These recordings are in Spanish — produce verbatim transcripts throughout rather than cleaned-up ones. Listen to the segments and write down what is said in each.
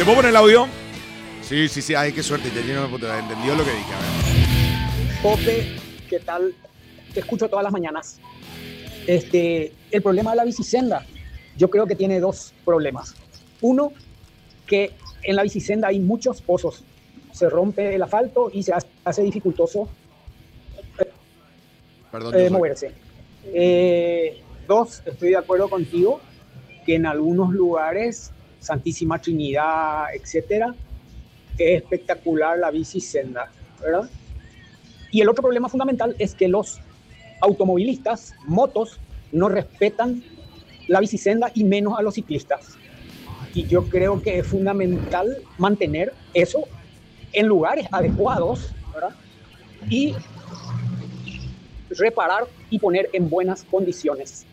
¿Te puedo poner el audio? Sí, sí, sí. Ay, qué suerte. Ya no me entendió lo que dije. A ver. Pope, ¿qué tal? Te escucho todas las mañanas. Este, el problema de la bicisenda, yo creo que tiene dos problemas. Uno, que en la bicisenda hay muchos pozos. Se rompe el asfalto y se hace dificultoso Perdón, eh, moverse. Eh, dos, estoy de acuerdo contigo que en algunos lugares, Santísima Trinidad, etcétera, es espectacular la bicisenda, ¿verdad? Y el otro problema fundamental es que los automovilistas, motos, no respetan la bicisenda y menos a los ciclistas. Y yo creo que es fundamental mantener eso en lugares adecuados, ¿verdad? Y reparar y poner en buenas condiciones.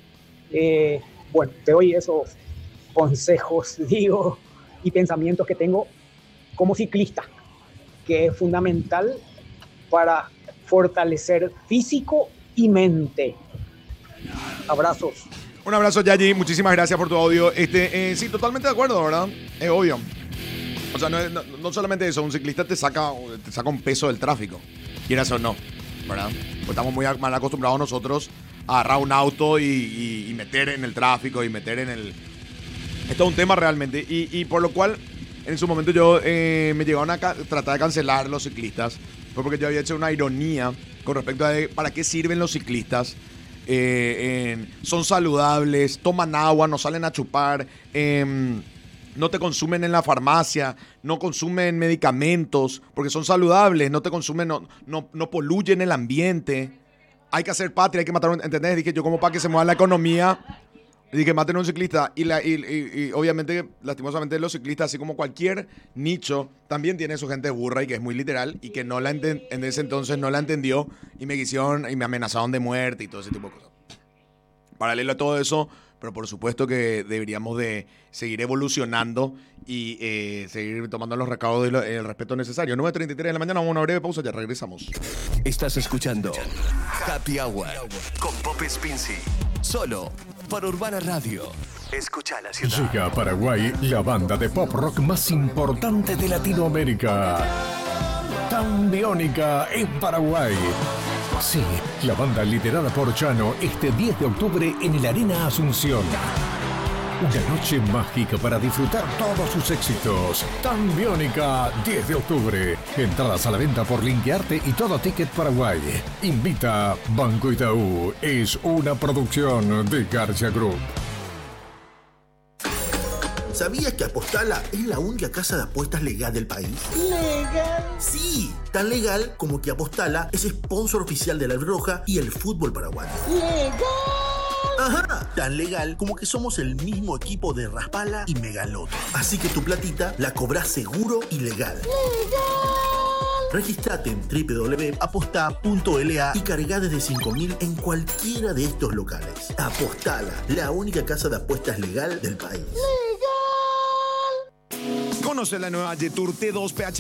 Eh, bueno, te doy esos consejos, digo, y pensamientos que tengo como ciclista, que es fundamental para fortalecer físico y mente. Abrazos. Un abrazo, Yayi. Muchísimas gracias por tu audio. Este, eh, sí, totalmente de acuerdo, ¿verdad? Es obvio. O sea, no, no, no solamente eso, un ciclista te saca, te saca un peso del tráfico, quieras o no, ¿verdad? Pues estamos muy mal acostumbrados nosotros a agarrar un auto y, y, y meter en el tráfico y meter en el... Esto es un tema realmente. Y, y por lo cual, en su momento yo eh, me llegaron a ca- tratar de cancelar los ciclistas. Fue porque yo había hecho una ironía con respecto a de, para qué sirven los ciclistas. Eh, en, son saludables, toman agua, no salen a chupar, eh, no te consumen en la farmacia, no consumen medicamentos porque son saludables, no te consumen, no, no, no poluyen el ambiente. Hay que hacer patria, hay que matar, ¿entendés? Dije yo, como para que se mueva la economía, dije maten a un ciclista. Y, la, y, y, y obviamente, lastimosamente, los ciclistas, así como cualquier nicho, también tiene su gente burra y que es muy literal y que no la enten, en ese entonces no la entendió y me quisieron y me amenazaron de muerte y todo ese tipo de cosas. Paralelo a todo eso, pero por supuesto que deberíamos de seguir evolucionando y eh, seguir tomando los recaudos y lo, el respeto necesario. nueve treinta y tres de la mañana, una breve pausa, ya regresamos. Estás escuchando Happy Hour con Pope Spincy, solo por Urbana Radio. Escucha la ciudad. Llega a Paraguay la banda de pop rock más importante de Latinoamérica. Tan Biónica en Paraguay. Sí, la banda liderada por Chano este diez de octubre en el Arena Asunción. Una noche mágica para disfrutar todos sus éxitos. Tan Biónica, diez de octubre. Entradas a la venta por Linkearte y Todo Ticket Paraguay. Invita Banco Itaú. Es una producción de García Group. ¿Sabías que Apostala es la única casa de apuestas legal del país? ¿Legal? Sí, tan legal como que Apostala es sponsor oficial de la Roja y el fútbol paraguayo. ¡Legal! Ajá, tan legal como que somos el mismo equipo de Raspala y Megaloto. Así que tu platita la cobrás seguro y legal. ¡Legal! Registrate en doble u doble u doble u punto aposta punto l a y cargá desde cinco mil en cualquiera de estos locales. Apostala, la única casa de apuestas legal del país. ¡Legal! Conoce la nueva Jetour T dos P H